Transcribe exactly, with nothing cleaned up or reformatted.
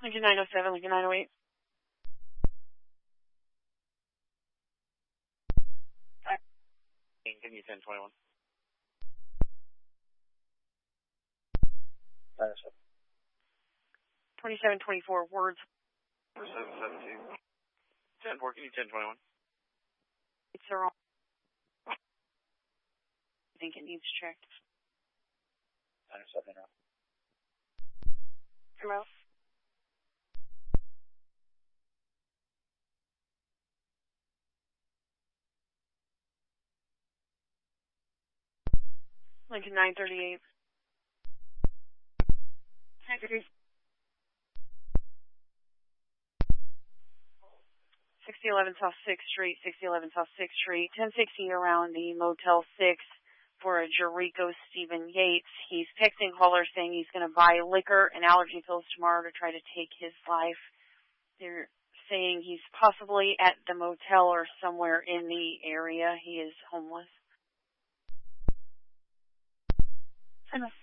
Lincoln nine oh seven, Lincoln nine oh eight. Give me ten twenty-one. twenty-seven twenty-four, words. seven seventeen. ten four, give me ten twenty-one. It's the wrong. I think it needs checked. nine oh seven, Come out. Lincoln nine thirty-eight. sixty eleven South sixth Street, sixty eleven South sixth Street, ten sixty around the Motel six for a Jericho Stephen Yates. He's texting caller saying he's going to buy liquor and allergy pills tomorrow to try to take his life. They're saying he's possibly at the motel or somewhere in the area. He is homeless.